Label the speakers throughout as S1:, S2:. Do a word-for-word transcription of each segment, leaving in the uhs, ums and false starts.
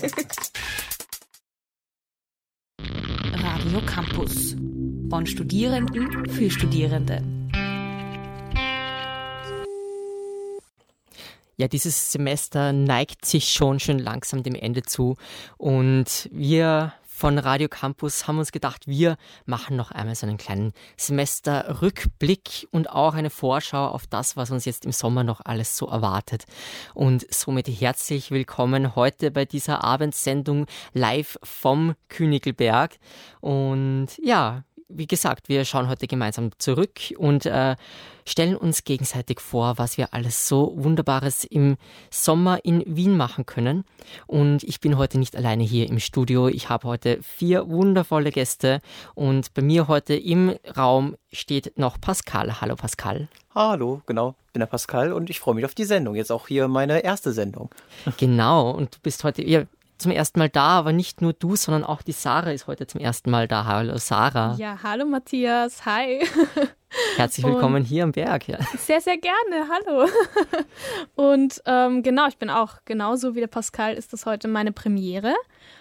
S1: Radio Campus. Von Studierenden für Studierende.
S2: Ja, dieses Semester neigt sich schon schon langsam dem Ende zu und wir von Radio Campus haben uns gedacht, wir machen noch einmal so einen kleinen Semesterrückblick und auch eine Vorschau auf das, was uns jetzt im Sommer noch alles so erwartet. Und somit herzlich willkommen heute bei dieser Abendsendung live vom Königelberg. Und ja, wie gesagt, wir schauen heute gemeinsam zurück und äh, stellen uns gegenseitig vor, was wir alles so Wunderbares im Sommer in Wien machen können. Und ich bin heute nicht alleine hier im Studio. Ich habe heute vier wundervolle Gäste und bei mir heute im Raum steht noch Pascal. Hallo Pascal.
S3: Hallo, genau, ich bin der Pascal und ich freue mich auf die Sendung. Jetzt auch hier meine erste Sendung.
S2: Genau, und du bist heute... Ja, zum ersten Mal da, aber nicht nur du, sondern auch die Sarah ist heute zum ersten Mal da. Hallo Sarah.
S4: Ja, hallo Matthias, hi.
S2: Herzlich willkommen und hier am Berg. Ja.
S4: Sehr, sehr gerne, hallo. Und ähm, genau, ich bin auch genauso wie der Pascal, ist das heute meine Premiere.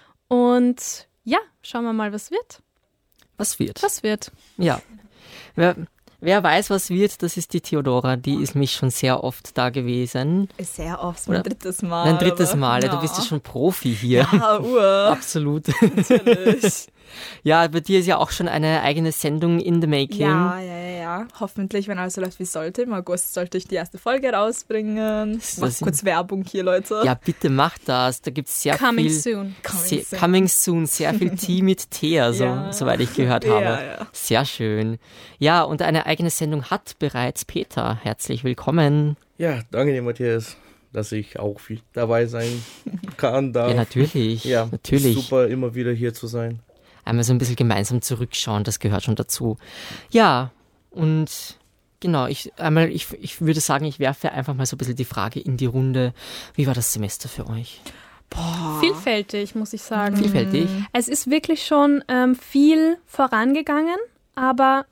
S4: Und ja, schauen wir mal, was wird.
S2: Was wird?
S4: Was wird.
S2: Ja, wer, wer weiß, was wird, das ist die Theodora. Die ist mich schon sehr oft da gewesen.
S5: Sehr oft, mein drittes Mal.
S2: Ein drittes Mal,
S5: ja.
S2: Du bist ja schon Profi hier.
S5: Ja, ur.
S2: Absolut.
S5: Natürlich.
S2: Ja, bei dir ist ja auch schon eine eigene Sendung in the making.
S5: Ja, ja, ja, ja. Hoffentlich, wenn alles so läuft, wie es sollte. Im August sollte ich die erste Folge rausbringen. Mach kurz Werbung hier, Leute.
S2: Ja, bitte mach das. Da gibt es sehr
S4: coming
S2: viel...
S4: Soon.
S2: Coming sehr, soon. Coming soon. Sehr viel Tee mit Thea, so, ja. Soweit ich gehört habe.
S5: Ja, ja.
S2: Sehr schön. Ja, und eine eigene Sendung hat bereits Peter. Herzlich willkommen.
S6: Ja, danke dir, Matthias, dass ich auch viel dabei sein kann. Darf.
S2: Ja, natürlich.
S6: Ja,
S2: natürlich.
S6: Super, immer wieder hier zu sein.
S2: Einmal so ein bisschen gemeinsam zurückschauen, das gehört schon dazu. Ja, und genau, ich, einmal, ich, ich würde sagen, ich werfe einfach mal so ein bisschen die Frage in die Runde. Wie war das Semester für euch?
S4: Boah. Vielfältig, muss ich sagen.
S2: Vielfältig?
S4: Es ist wirklich schon ähm, viel vorangegangen, aber...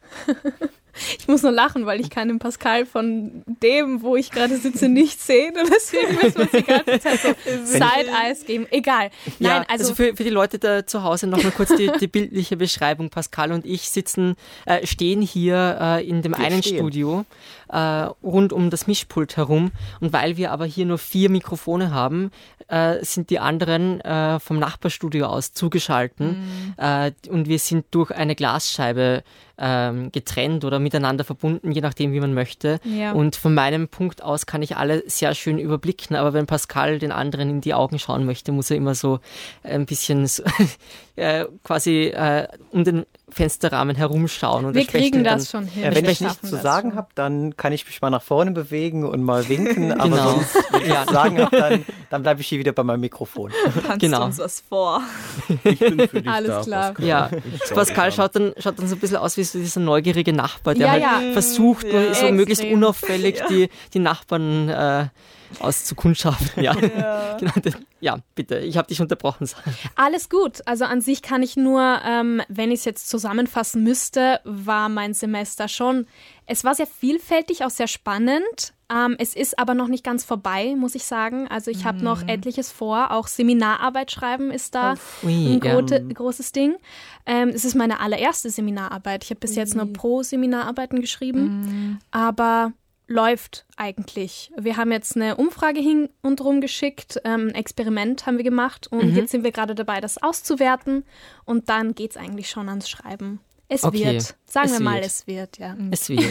S4: Ich muss nur lachen, weil ich kann den Pascal von dem, wo ich gerade sitze, nicht sehen. Und deswegen müssen wir uns die ganze Zeit so Side-Eyes geben. Egal. Nein,
S2: ja,
S4: also,
S2: also für, für die Leute da zu Hause noch mal kurz die, die bildliche Beschreibung. Pascal und ich sitzen, äh, stehen hier äh, in dem wir einen stehen. Studio äh, rund um das Mischpult herum. Und weil wir aber hier nur vier Mikrofone haben, äh, sind die anderen äh, vom Nachbarstudio aus zugeschalten. Mhm. Äh, und wir sind durch eine Glasscheibe ähm, getrennt oder miteinander verbunden, je nachdem, wie man möchte.
S4: Ja.
S2: Und von meinem Punkt aus kann ich alle sehr schön überblicken, aber wenn Pascal den anderen in die Augen schauen möchte, muss er immer so ein bisschen so, äh, quasi äh, um den Fensterrahmen herumschauen. Und
S4: wir kriegen das dann, schon hin.
S3: Ja, wenn ich nichts zu sagen habe, dann kann ich mich mal nach vorne bewegen und mal winken, aber genau. sonst, wenn ich ja. was sagen habe, dann, dann bleibe ich hier wieder bei meinem Mikrofon.
S5: Kannst
S2: genau.
S5: du uns was vor?
S6: Ich bin für dich
S4: Alles
S6: da,
S4: klar.
S6: Pascal.
S2: Ja, Pascal schaut dann, schaut dann so ein bisschen aus wie so dieser neugierige Nachbar, der
S4: ja,
S2: halt
S4: ja.
S2: versucht,
S5: ja.
S2: so
S4: Extrem.
S2: möglichst unauffällig
S5: ja.
S2: die, die Nachbarn äh, auszukundschaften. Ja.
S5: Ja.
S2: Genau, ja, bitte, ich habe dich unterbrochen.
S4: Alles gut. Also an sich kann ich nur, ähm, wenn ich es jetzt zusammenfassen müsste, war mein Semester schon, es war sehr vielfältig, auch sehr spannend. Ähm, es ist aber noch nicht ganz vorbei, muss ich sagen. Also ich habe noch etliches vor. Auch Seminararbeit schreiben ist da
S2: Ui,
S4: ein
S2: ja.
S4: grote, großes Ding. Ähm, es ist meine allererste Seminararbeit. Ich habe bis jetzt nur Pro-Seminararbeiten geschrieben,
S5: Mhm.
S4: aber läuft eigentlich. Wir haben jetzt eine Umfrage hin und rum geschickt, ähm, ein Experiment haben wir gemacht und
S2: Mhm.
S4: jetzt sind wir gerade dabei, das auszuwerten und dann geht es eigentlich schon ans Schreiben. Es
S2: Okay.
S4: wird. Sagen
S2: Es
S4: wir mal,
S2: wird.
S4: es wird, ja.
S2: Es wird.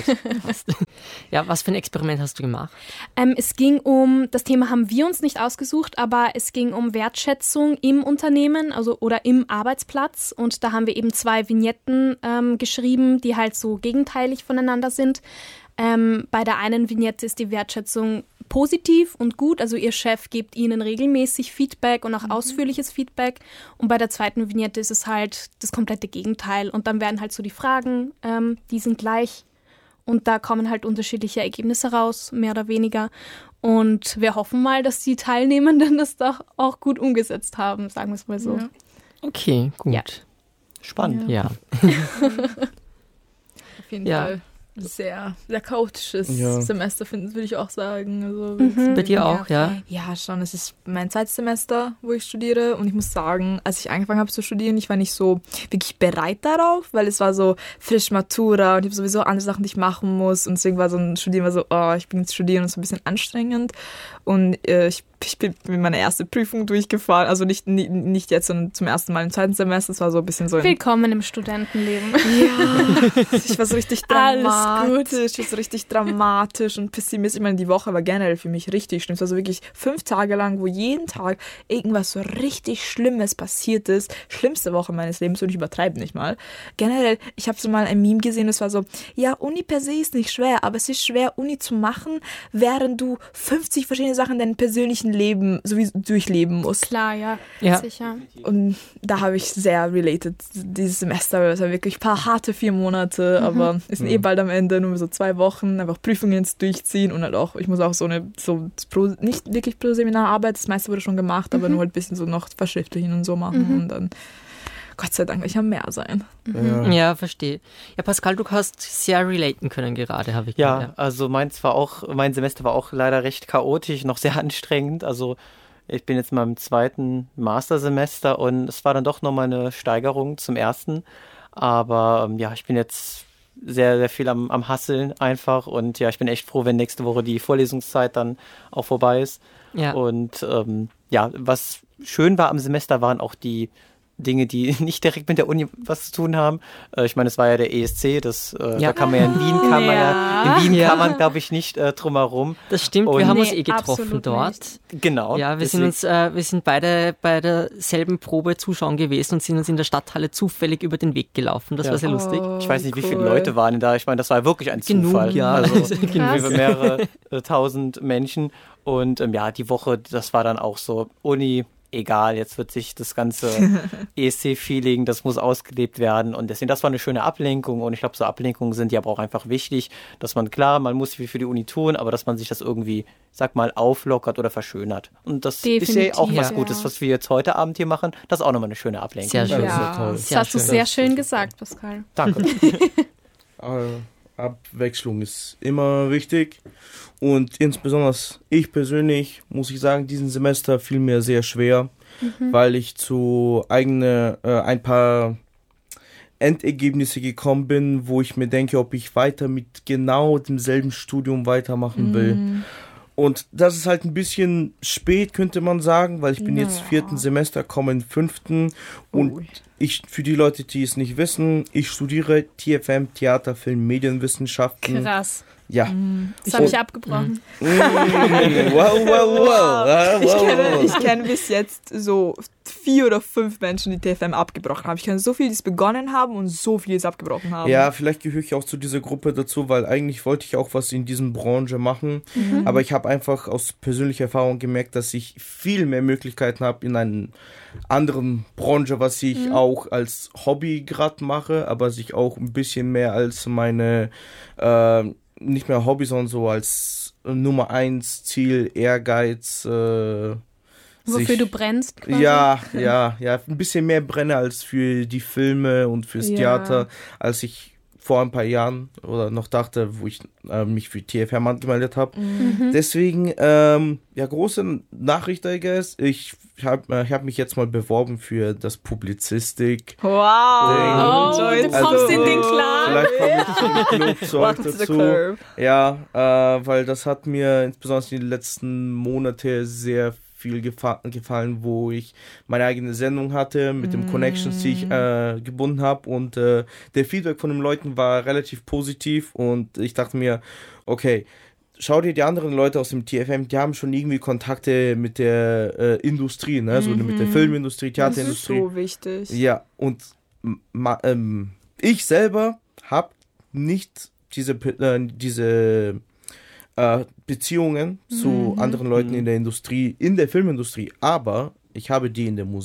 S2: Ja, was für ein Experiment hast du gemacht?
S4: Ähm, es ging um, das Thema haben wir uns nicht ausgesucht, aber es ging um Wertschätzung im Unternehmen, also oder im Arbeitsplatz. Und da haben wir eben zwei Vignetten ähm, geschrieben, die halt so gegenteilig voneinander sind. Ähm, bei der einen Vignette ist die Wertschätzung positiv und gut, also ihr Chef gibt ihnen regelmäßig Feedback und auch mhm. ausführliches Feedback. Und bei der zweiten Vignette ist es halt das komplette Gegenteil. Und dann werden halt so die Fragen, ähm, die sind gleich. Und da kommen halt unterschiedliche Ergebnisse raus, mehr oder weniger. Und wir hoffen mal, dass die Teilnehmenden das doch auch gut umgesetzt haben, sagen wir es mal so.
S5: Ja.
S2: Okay, gut.
S4: Ja.
S3: Spannend.
S2: Ja.
S5: Auf jeden
S2: Ja.
S5: Fall. Sehr, sehr chaotisches
S6: ja.
S5: Semester, finde würde ich auch sagen. Also,
S2: mhm. Bei dir auch, ja?
S5: Ja, schon. Es ist mein zweites Semester, wo ich studiere. Und ich muss sagen, als ich angefangen habe zu studieren, ich war nicht so wirklich bereit darauf, weil es war so frisch Matura und ich habe sowieso andere Sachen, die ich machen muss. Und deswegen war so ein Studieren war so, oh, ich bin jetzt studieren und so ein bisschen anstrengend. Und äh, ich, ich bin mit meiner ersten Prüfung durchgefahren. Also nicht, nicht, nicht jetzt zum ersten Mal im zweiten Semester. Es war so ein bisschen so.
S4: Willkommen im Studentenleben.
S5: Ja, ich war so richtig dramatisch.
S4: Alles gut.
S5: Ich war so richtig dramatisch und pessimistisch. Ich meine, die Woche war generell für mich richtig schlimm. Es war so wirklich fünf Tage lang, wo jeden Tag irgendwas so richtig Schlimmes passiert ist. Schlimmste Woche meines Lebens und ich übertreibe nicht mal. Generell, ich habe so mal ein Meme gesehen, das war so, ja, Uni per se ist nicht schwer, aber es ist schwer, Uni zu machen, während du fünfzig verschiedene Sachen in deinem persönlichen Leben sowieso durchleben musst.
S4: Klar, ja,
S2: ja.
S4: sicher.
S5: Und da habe ich sehr related dieses Semester. Es war wirklich ein paar harte vier Monate, mhm. aber es sind mhm. eh bald am Ende, nur so zwei Wochen, einfach Prüfungen jetzt durchziehen und halt auch, ich muss auch so eine, so pro, nicht wirklich pro Seminararbeit, das meiste wurde schon gemacht, aber mhm. nur halt ein bisschen so noch verschriftlichen und so machen mhm. und dann Gott sei Dank, ich habe mehr sein.
S2: Mhm. Ja, ja verstehe. Ja, Pascal, du hast sehr relaten können gerade, habe ich
S3: ja,
S2: gehört.
S3: Ja, also meins war auch, mein Semester war auch leider recht chaotisch, noch sehr anstrengend. Also ich bin jetzt in meinem zweiten Mastersemester und es war dann doch nochmal eine Steigerung zum ersten. Aber ja, ich bin jetzt sehr, sehr viel am, am Hasseln einfach und ja, ich bin echt froh, wenn nächste Woche die Vorlesungszeit dann auch vorbei ist. Ja. Und ähm, ja, was schön war am Semester, waren auch die Dinge, die nicht direkt mit der Uni was zu tun haben. Äh, ich meine, es war ja der E S C, das, äh, ja. da kann man ja in Wien, kann man ja, in Wien ja. kann man, glaube ich, nicht äh, drumherum.
S2: Das stimmt, und wir haben uns nee, eh getroffen dort.
S3: Nicht. Genau.
S2: Ja, wir sind uns, äh, wir sind beide bei derselben Probe zuschauen gewesen und sind uns in der Stadthalle zufällig über den Weg gelaufen. Das ja. war sehr lustig.
S3: Oh, ich weiß nicht, cool. wie viele Leute waren denn da. Ich meine, das war wirklich ein
S2: Genug,
S3: Zufall.
S2: Ja.
S3: Also für mehrere äh, tausend Menschen. Und ähm, ja, die Woche, das war dann auch so Uni, egal, jetzt wird sich das ganze E S C-Feeling, das muss ausgelebt werden und deswegen, das war eine schöne Ablenkung und ich glaube, so Ablenkungen sind ja aber auch einfach wichtig, dass man, klar, man muss viel für die Uni tun, aber dass man sich das irgendwie, sag mal, auflockert oder verschönert. Und das Definitiv, ist ja auch was Gutes, was wir jetzt heute Abend hier machen, das ist auch nochmal eine schöne Ablenkung.
S2: Sehr schön.
S4: Ja,
S2: ja.
S4: Das sehr hast schön. du sehr schön gesagt, Pascal.
S3: Danke.
S6: Abwechslung ist immer wichtig und insbesondere ich persönlich, muss ich sagen, diesen Semester fiel mir sehr schwer, mhm. weil ich zu eigene äh, ein paar Endergebnisse gekommen bin, wo ich mir denke, ob ich weiter mit genau demselben Studium weitermachen will. Mhm. Und das ist halt ein bisschen spät, könnte man sagen, weil ich bin ja. jetzt vierten Semester, komme in fünften und oh. ich, für die Leute, die es nicht wissen, ich studiere T F M, Theater, Film, Medienwissenschaften.
S4: Krass.
S6: Ja.
S4: Mm, das habe ich abgebrochen.
S6: Mm, wow, wow, wow. wow.
S5: Ich kenne, ich kenne bis jetzt so vier oder fünf Menschen, die T F M abgebrochen haben. Ich kenne so viele, die es begonnen haben und so viele, die es abgebrochen haben.
S6: Ja, vielleicht gehöre ich auch zu dieser Gruppe dazu, weil eigentlich wollte ich auch was in diesem Branche machen. Mhm. Aber ich habe einfach aus persönlicher Erfahrung gemerkt, dass ich viel mehr Möglichkeiten habe in einer anderen Branche, was ich mhm. auch als Hobby gerade mache, aber sich auch ein bisschen mehr als meine äh, nicht mehr Hobby, sondern so als Nummer eins Ziel, Ehrgeiz. Äh,
S4: Wofür
S6: sich,
S4: du brennst quasi?
S6: Ja, ja, ja. Ein bisschen mehr brenne als für die Filme und fürs ja. Theater, als ich vor ein paar Jahren oder noch dachte, wo ich äh, mich für T F M angemeldet habe. Mhm. Deswegen, ähm, ja, große Nachricht, I guess. Ich habe äh, hab mich jetzt mal beworben für das Publizistik.
S4: Wow! Oh, du kommst also, in den Clan.
S6: Vielleicht komme ich in den Club so dazu. Ja, äh, weil das hat mir insbesondere in den letzten Monaten sehr viel gefa- gefallen, wo ich meine eigene Sendung hatte, mit mm. den Connections, die ich äh, gebunden habe und äh, der Feedback von den Leuten war relativ positiv und ich dachte mir, okay, schau dir die anderen Leute aus dem T F M, die haben schon irgendwie Kontakte mit der äh, Industrie, ne? Also mhm. mit der Filmindustrie, Theaterindustrie.
S5: Das ist so wichtig.
S6: Ja, und ma- ähm, ich selber habe nicht diese, äh, diese äh, Beziehungen mhm. zu anderen Leuten in der Industrie, in der Filmindustrie, aber ich habe die in der Musik.